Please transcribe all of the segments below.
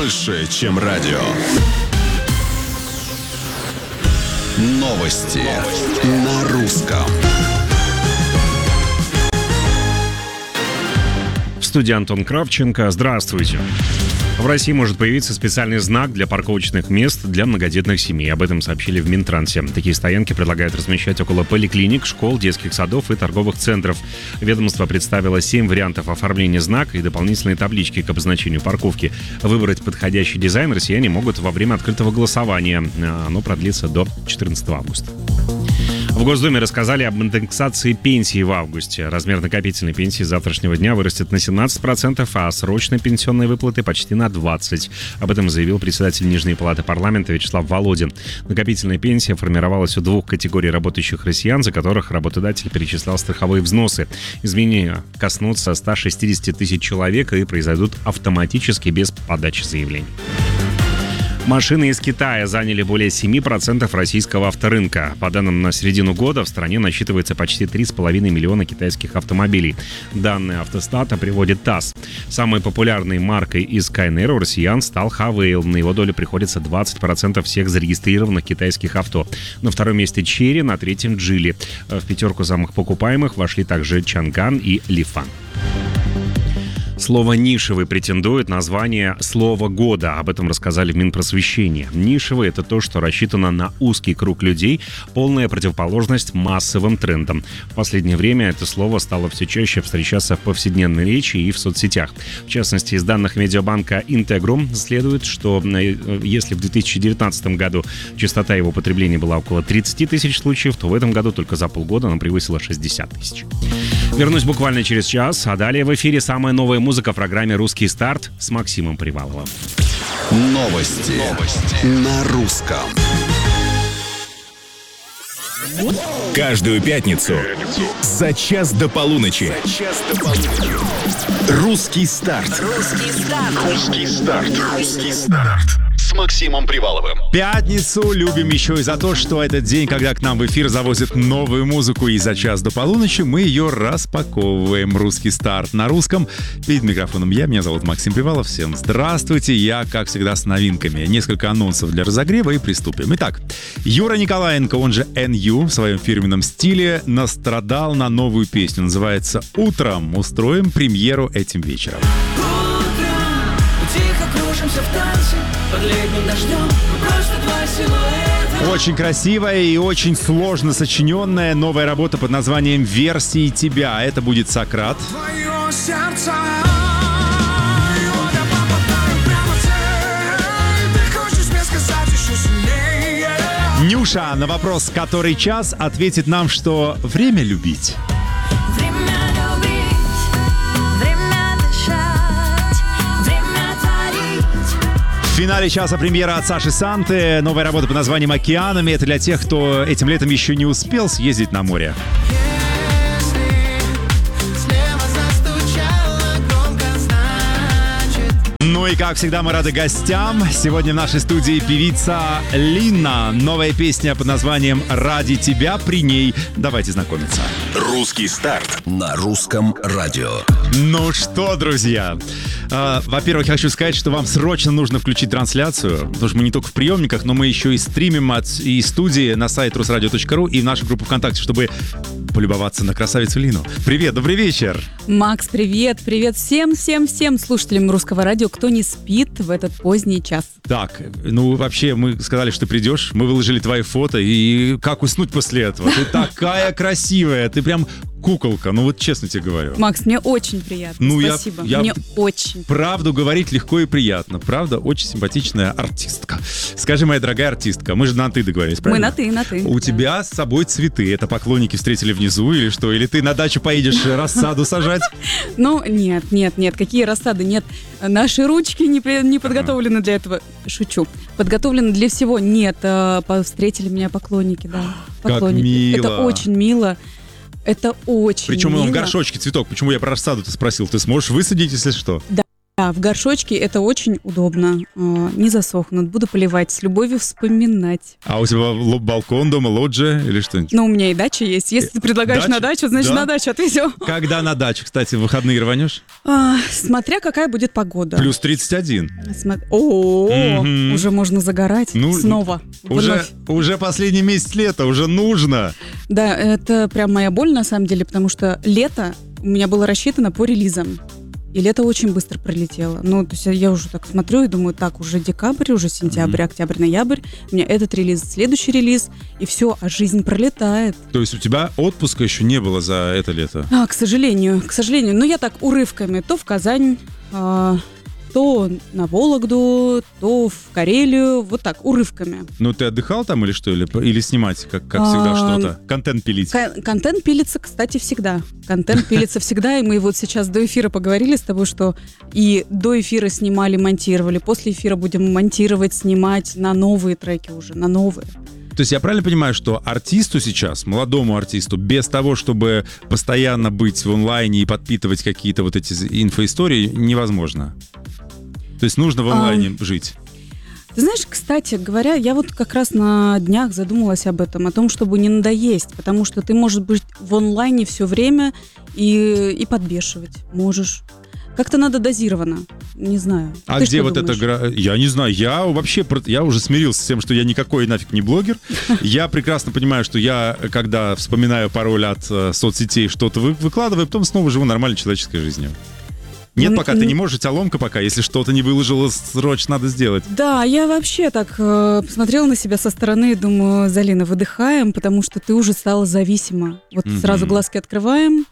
больше, чем радио. Новости на русском. В студии Антон Кравченко. Здравствуйте. В России может появиться специальный знак для парковочных мест для многодетных семей. Об этом сообщили в Минтрансе. Такие стоянки предлагают размещать около поликлиник, школ, детских садов и торговых центров. Ведомство представило 7 вариантов оформления знака и дополнительные таблички к обозначению парковки. Выбрать подходящий дизайн россияне могут во время открытого голосования. Оно продлится до 14 августа. В Госдуме рассказали об индексации пенсии в августе. Размер накопительной пенсии с завтрашнего дня вырастет на 17%, а срочной пенсионной выплаты почти на 20%. Об этом заявил председатель Нижней палаты парламента Вячеслав Володин. Накопительная пенсия формировалась у 2 категорий работающих россиян, за которых работодатель перечислял страховые взносы. Изменения коснутся 160 тысяч человек и произойдут автоматически без подачи заявлений. Машины из Китая заняли более 7% российского авторынка. По данным на середину года в стране насчитывается почти 3,5 миллиона китайских автомобилей. Данные автостата приводит ТАСС. Самой популярной маркой из Skyner у россиян стал Havail. На его долю приходится 20% всех зарегистрированных китайских авто. На втором месте Chery, на третьем Geely. В пятерку самых покупаемых вошли также Чанган и Лифан. Слово «нишевый» претендует на звание «Слово года». Об этом рассказали в Минпросвещении. Нишевый — это то, что рассчитано на узкий круг людей, полная противоположность массовым трендам. В последнее время это слово стало все чаще встречаться в повседневной речи и в соцсетях. В частности, из данных медиабанка Integrum следует, что если в 2019 году частота его потребления была около 30 тысяч случаев, то в этом году только за полгода она превысила 60 тысяч. Вернусь буквально через час, а далее в эфире самая новая музыка в программе «Русский старт» с Максимом Приваловым. Новости на русском. Каждую пятницу за час до полуночи. Русский старт. С Максимом Приваловым. Пятницу любим еще и за то, что этот день, когда к нам в эфир завозят новую музыку, и за час до полуночи мы ее распаковываем. Русский старт на русском. Перед микрофоном меня зовут Максим Привалов. Всем здравствуйте. Я, как всегда, с новинками. Несколько анонсов для разогрева и приступим. Итак, Юра Николаенко, он же NU, в своем фирменном стиле настрадал на новую песню. Называется «Утром». Устроим премьеру этим вечером. Под летним дождем просто два силуэта. Очень красивая и очень сложно сочиненная новая работа под названием «Версии тебя». Это будет Сократ. Твое сердце. Нюша на вопрос «Который час?» ответит нам, что время любить. В финале часа премьера от Саши Санты. Новая работа под названием «Океанами». Это для тех, кто этим летом еще не успел съездить на море. Ну и, как всегда, мы рады гостям. Сегодня в нашей студии певица Лина. Новая песня под названием «Ради тебя при ней». Давайте знакомиться. Русский старт На русском радио. Ну что, друзья, во-первых, я хочу сказать, что вам срочно нужно включить трансляцию, потому что мы не только в приемниках, но мы еще и стримим из студии на сайт rusradio.ru и в нашу группу ВКонтакте, чтобы полюбоваться на красавицу Лину. Привет, добрый вечер. Макс, привет, привет всем слушателям Русского радио, кто не спит в этот поздний час. Так, ну вообще мы сказали, что ты придешь, мы выложили твои фото, и как уснуть после этого? Ты такая красивая, ты прям куколка, ну вот честно тебе говорю. Макс, мне очень приятно, Ну, спасибо, мне очень. Правду говорить легко и приятно, правда, очень симпатичная артистка. Скажи, моя дорогая артистка, мы же на «ты» договорились, правильно? Мы на «ты». У тебя с собой цветы, это поклонники встретили внизу или что? Или ты на дачу поедешь рассаду сажать? Ну, нет, какие рассады, нет. Наши ручки не подготовлены для этого. Шучу. Подготовлены для всего. Нет, встретили меня поклонники, да. Поклонники. мило. Это очень мило. Это очень Причем мило. он в горшочке цветок. Почему я про рассаду-то спросил? Ты сможешь высадить, если что? Да. Да, в горшочке это очень удобно. Не засохнут. Буду поливать, с любовью вспоминать. А у тебя балкон дома, лоджия или что-нибудь? Но у меня и дача есть. Если ты предлагаешь Дача? на дачу, значит Да. на дачу отвезем. Когда на даче, кстати, в выходные рванешь? Смотря какая будет погода. Плюс 31. Мгм. Уже можно загорать Ну, снова. Вновь. Уже последний месяц лета, уже нужно. Да, это прям моя боль на самом деле, потому что лето у меня было рассчитано по релизам. И лето очень быстро пролетело. Ну, то есть я уже так смотрю и думаю, так, уже декабрь, уже сентябрь, октябрь, ноябрь. У меня этот релиз, следующий релиз, и все, а жизнь пролетает. То есть у тебя отпуска еще не было за это лето? К сожалению. Ну, я так урывками. То в Казань, то на Вологду, то в Карелию. Вот так, урывками. Ну, ты отдыхал там или что? Или снимать, как всегда, что-то? Контент пилить? Контент пилится, кстати, всегда. Контент пилится всегда, и мы вот сейчас до эфира поговорили с тобой, что и до эфира снимали, монтировали, после эфира будем монтировать, снимать на новые треки уже, на новые. То есть я правильно понимаю, что артисту сейчас, молодому артисту, без того, чтобы постоянно быть в онлайне и подпитывать какие-то вот эти инфоистории, невозможно? То есть нужно в онлайне жить? Ты знаешь, кстати говоря, я вот как раз на днях задумалась об этом, о том, чтобы не надоесть, потому что ты можешь быть в онлайне все время и подбешивать можешь. Как-то надо дозированно, не знаю. А Ты где что вот думаешь? эта игра? Я не знаю, я уже смирился с тем, что я никакой нафиг не блогер. Я прекрасно понимаю, что я, когда вспоминаю пароль от соцсетей, что-то выкладываю, потом снова живу нормальной человеческой жизнью. Нет, пока ты не можешь, у тебя ломка пока. Если что-то не выложила, срочно надо сделать. Да, я вообще так посмотрела на себя со стороны и думаю, Залина, выдыхаем, потому что ты уже стала зависима. Вот сразу глазки открываем,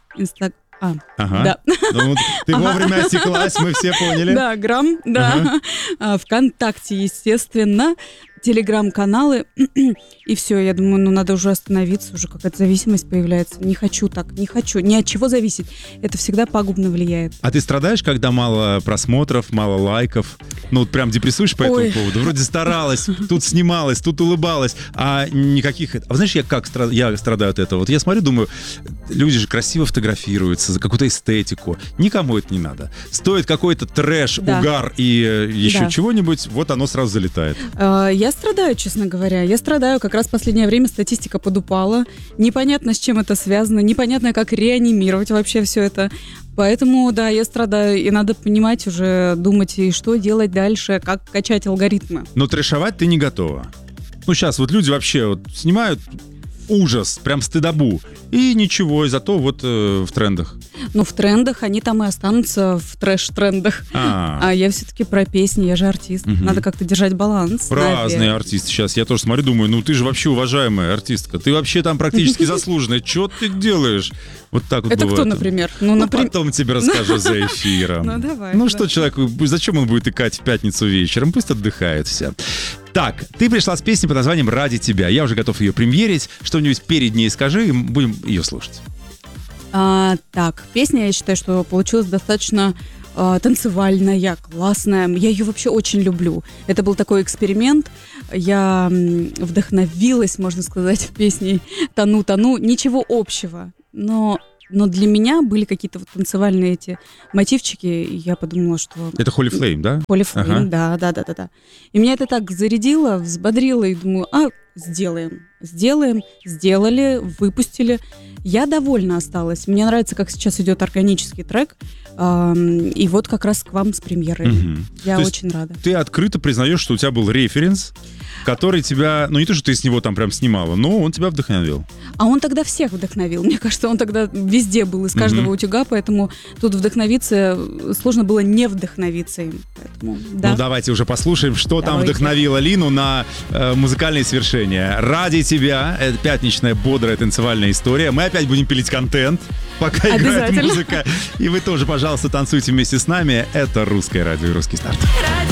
Ага. Да. Ну, ты вовремя осеклась, мы все поняли. Да, грамм, да. ВКонтакте, естественно, телеграм-каналы. И все, я думаю, надо уже остановиться, уже какая-то зависимость появляется. Не хочу так, не хочу. Ни от чего зависеть. Это всегда пагубно влияет. А ты страдаешь, когда мало просмотров, мало лайков? Ну, вот прям депрессуешь по этому поводу? Вроде старалась, тут снималась, тут улыбалась, а никаких... А знаешь, я страдаю от этого? Вот я смотрю, думаю, люди же красиво фотографируются за какую-то эстетику. Никому это не надо. Стоит какой-то трэш, угар и еще чего-нибудь, вот оно сразу залетает. Я страдаю, честно говоря. Я страдаю. Как раз в последнее время статистика подупала. Непонятно, с чем это связано. Непонятно, как реанимировать вообще все это. Поэтому, да, я страдаю. И надо понимать уже, думать, и что делать дальше, как качать алгоритмы. Но трэшовать ты не готова. Ну, сейчас вот люди вообще вот снимают ужас, прям стыдобу. И ничего, и зато вот в трендах. Ну, в трендах они там и останутся, в трэш-трендах. А я все-таки про песни, я же артист. Надо как-то держать баланс. Разные артисты сейчас. Я тоже смотрю, думаю, ну ты же вообще уважаемая артистка. Ты вообще там практически заслуженная. Что ты делаешь? Вот так вот Это бывает. кто, например? Потом тебе расскажу за эфиром. Ну, давай. Ну что человеку, зачем он будет икать в пятницу вечером? Пусть отдыхает все. Так, ты пришла с песней под названием «Ради тебя». Я уже готов ее премьерить. Что-нибудь перед ней скажи, и будем ее слушать. Так, песня, я считаю, что получилась достаточно танцевальная, классная. Я ее вообще очень люблю. Это был такой эксперимент. Я вдохновилась, можно сказать, песней «Тону, тону». Ничего общего, но для меня были какие-то вот танцевальные эти мотивчики, и я подумала, что... Это Holy Flame, да? Holy Flame, да. И меня это так зарядило, взбодрило, и думаю, сделаем. Сделали, выпустили. Я довольна осталась. Мне нравится, как сейчас идет органический трек. И вот как раз к вам с премьерой. Я очень рада. Ты открыто признаешь, что у тебя был референс, который тебя... Ну, не то, что ты с него там прям снимала, но он тебя вдохновил. А он тогда всех вдохновил. Мне кажется, он тогда везде был, из каждого утюга, поэтому тут вдохновиться... Сложно было не вдохновиться им. Поэтому, да. Ну, давайте уже послушаем, что там вдохновило Лину на музыкальные свершения. «Ради тебя» — это пятничная, бодрая, танцевальная история. Мы опять будем пилить контент, пока играет музыка. И вы тоже, пожалуйста, танцуйте вместе с нами. Это «Русское радио» и «Русский старт».